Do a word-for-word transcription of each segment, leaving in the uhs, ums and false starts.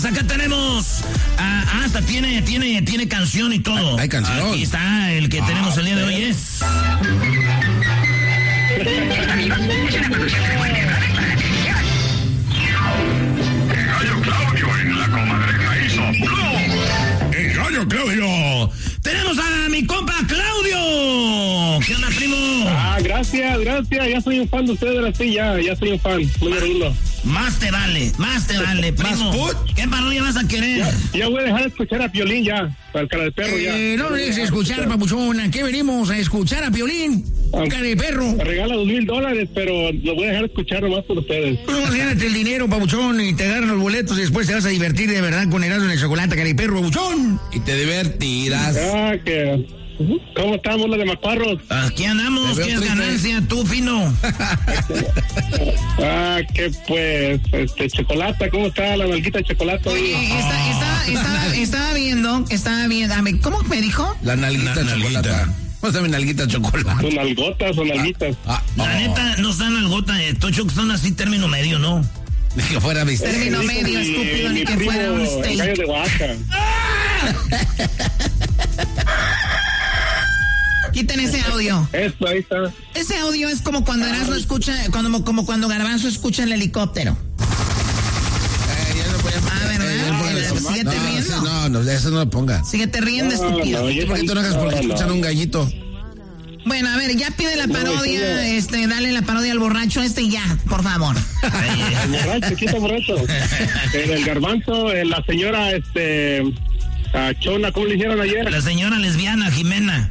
acá tenemos. Ah, hasta tiene, tiene, tiene canción y todo. Hay canción. Aquí está, el que ah, tenemos el día de hoy es. El gallo Claudio en la comadreja hizo ¡Claudio! El gallo Claudio. Tenemos a mi compa Claudio. ¿Qué onda, primo? Ah, gracias, gracias. Ya soy un fan de ustedes, ahora sí, ya, ya soy un fan. Número uno. Más te vale, más te vale, primo. ¿Qué parodia vas a querer? Ya, ya voy a dejar de escuchar a Piolín ya, para el cara de perro ya. Eh, no dejes de escuchar, papuchón. ¿A qué venimos? ¿A escuchar a Piolín? Cara de perro. Me regala dos mil dólares, pero lo voy a dejar de escuchar nomás por ustedes. No, gánate el dinero, papuchón, y te agarran los boletos y después te vas a divertir de verdad con Erasmo en el chocolate, cara de perro, papuchón. Y te divertirás. Ah, que... ¿Cómo estamos los de Macuarros? Aquí andamos, ¿qué es ganancia tú, fino? Ah, que pues, este, chocolate, ¿cómo está la nalguita de chocolate? Oye, está, está, estaba, estaba viendo, estaba viendo, ¿cómo me dijo? La nalguita de chocolate. ¿Cómo está mi nalguita de chocolate? Son nalgotas o nalguitas. Ah, ah, la oh. neta, no están nalgotas, eh, Tocho, que son así término medio, ¿no? Ni que fuera viste. Término Eh, medio, mi, estúpido, mi ni que primo, fuera un el gallo steak. de Oaxaca. Quiten ese audio. Eso, ahí está. Ese audio es como cuando Erasmo escucha, cuando, como cuando Garbanzo escucha el helicóptero. Eh, ya no podía poner, Ah, ¿verdad? eh, ya no podía Eh, poner. síguete no, riendo. sí, no, no, eso no lo ponga. Síguete riendo, No, estúpido. no, ¿Y por qué tú no hagas porque no, no. escuchan un gallito? Bueno, a ver, ya pide la No, parodia, eso este, dale la parodia al borracho este y ya, por favor. El borracho, quita borracho. El, el garbanzo, eh, la señora, este, a Chona, ¿cómo le hicieron ayer? La señora lesbiana, Jimena.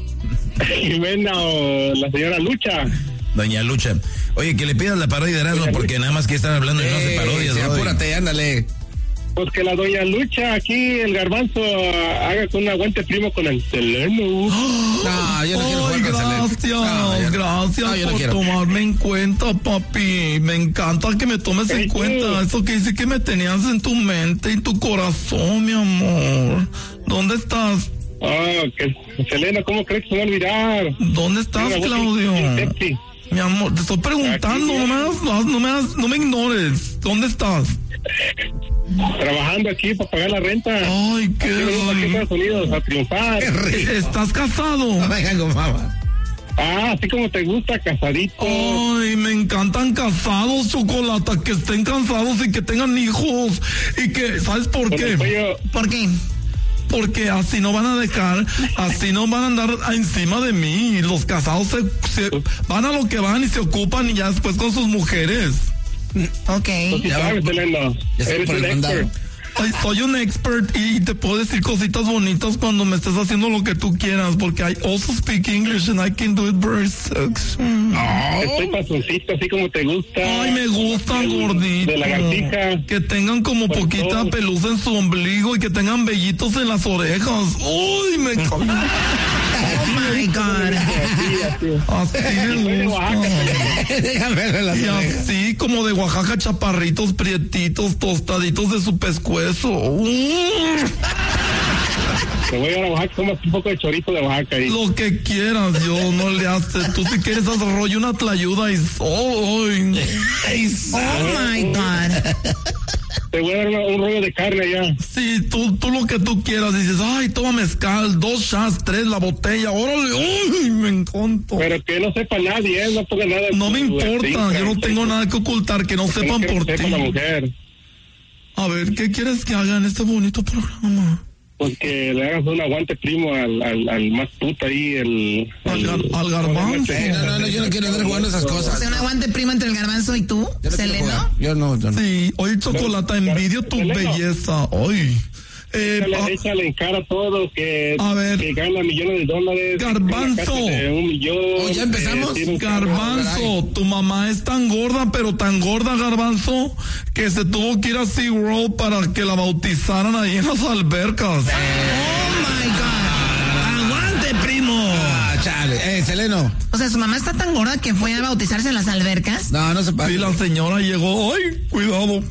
Jimena o la señora Lucha. Doña Lucha. Oye, que le pidas la parodia de Erasmo porque nada más que están hablando y no hace parodias, sí, ¿no? apúrate, ándale. Pues que la doña Lucha, aquí el garbanzo, haga con un aguante primo con el Seleno. No, yo no quiero Ay, jugar con gracias, Selena. No, yo no. gracias No, yo no por quiero. tomarme en cuenta, papi. Me encanta que me tomes en Ay, tú. cuenta. Eso que dice que me tenías en tu mente y tu corazón, mi amor. ¿Dónde estás? Ah, que Selena, ¿cómo crees que se va a olvidar? ¿Dónde estás, Una voz Claudio? bien sexy. Mi amor, te estoy preguntando, Aquí, no me, hagas- no, me hagas- no me ignores. ¿Dónde estás? Trabajando aquí para pagar la renta. Ay, qué Aquí venimos aquí a rico. Estados Unidos a triunfar. ¿Estás casado? No vengan con mamá. Ah, así como te gusta, casadito. Ay, me encantan casados, Chocolata, que estén casados y que tengan hijos. Y que, ¿sabes por Con el qué? cuello, ¿Por qué? Porque así no van a dejar, así no van a andar encima de mí. Los casados se, se van a lo que van y se ocupan y ya después con sus mujeres. Ok. tú sí Ya sabes, va. Selena. Ya sé Eres por un el mandado. expert. Ay, soy un expert y te puedo decir cositas bonitas cuando me estés haciendo lo que tú quieras, porque I also speak English and I can do it very sexy. Estoy pasoncito, así como te gusta. Ay, me gustan El- gorditos. De lagartija. Que tengan como Por poquita todo. pelusa en su ombligo y que tengan vellitos en las orejas. Uy, me encanta. Oh my God. Así, así. Así me Soy de gusta. Oaxaca. Déjame ver las Y orejas. así como de Oaxaca, chaparritos, prietitos, tostaditos de su pescuezo. Uh, Te voy a ir a Oaxaca, comas un poco de chorizo de Oaxaca. Y... lo que quieras, yo no le hace. Tú si quieres arroyo una tlayuda y soy. Oh my God. Te voy a dar una- un rollo de carne allá. Sí, tú, tú lo que tú quieras. Dices, ay, toma mezcal, dos shots, tres, la botella. Órale, uy, me encanta. Pero que no sepa nadie, ¿eh? No ponga nada. en No tu me importa, Instagram, yo no tengo nada que ocultar, que no Porque sepan no quiero por que sepa la ti. mujer. A ver, ¿qué quieres que haga en este bonito programa? Pues que le hagas un aguante primo al, al, al más puto ahí, el... Al el- gar- al garbanzo. Sí, no, no, no, yo no quiero andar jugando esas O cosas. sea, un aguante primo entre el garbanzo y tú, Yo no quiero Seleno. jugar. Yo no, yo no. Sí, oye, Chocolata, envidio tu Seleno. belleza. Ay. Eh, Échale, ah, échale en cara a todo que, A ver. que gana millones de dólares. Garbanzo. que gana casi de un millón. Oh, ¿ya empezamos? que tiene un carro. Garbanzo, tu mamá es tan gorda, pero tan gorda, Garbanzo, que se tuvo que ir a SeaWorld para que la bautizaran ahí en las albercas. Oh my God. ¡Aguante, primo! Ah, chale. Eh, Seleno. O sea, su mamá está tan gorda que fue a bautizarse en las albercas. No, no se pasa. Y la señora llegó, ay, cuidado.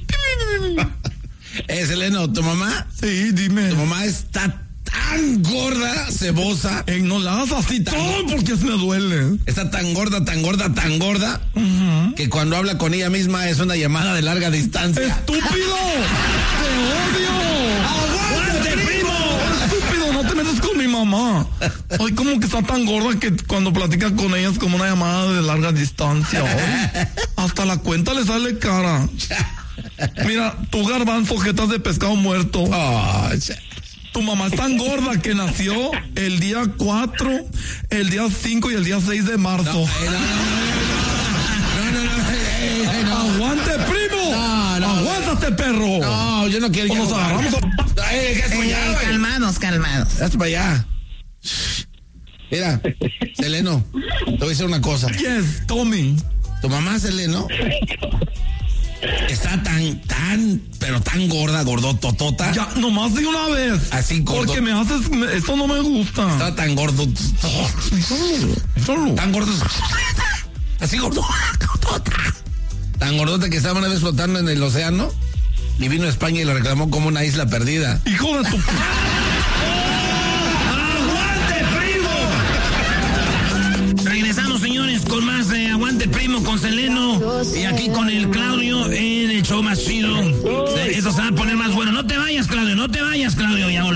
Eh, Seleno, ¿tu mamá? Sí, dime. Tu mamá está tan gorda, cebosa. Ey, no la hagas así todo porque me duele. Está tan gorda, tan gorda, tan gorda, que cuando habla con ella misma es una llamada de larga distancia. ¡Estúpido! Te odio! ¡Aguante, primo! Estúpido, no te metas con mi mamá. Ay, como que está tan gorda que cuando platicas con ella es como una llamada de larga distancia. Ay, hasta la cuenta le sale cara. Mira, tú, Garbanzo, jetas de pescado muerto. Oh, Tu mamá es tan gorda que nació el día cuatro, el día cinco y el día seis de marzo. no, no, no, no, no, no. ¡Aguante, primo! No, no, ¡Aguántate, perro! No, yo no quiero. O nos ya, agarramos a... Eh, ¿qué es para Eh, allá, güey? calmados, calmados. Hazte para allá. Mira, Seleno, te voy a decir una cosa. Yes, Tommy. Tu mamá, Seleno, está tan, tan, pero tan gorda, gordototota. Ya, nomás de una vez. Así gordo. Porque me haces... me- esto no me gusta. Está tan gordo. Solo. Tan gordo. Así gordo. Tan gordota que estaba una vez flotando en el océano y vino a España y la reclamó como una isla perdida. Hijo de tu... Regresamos, señores, con más de Aguante Primo con Seleno y aquí con el Claudio en el show más chido. Esto se va a poner más bueno. No te vayas, Claudio, no te vayas, Claudio. Ya volvemos.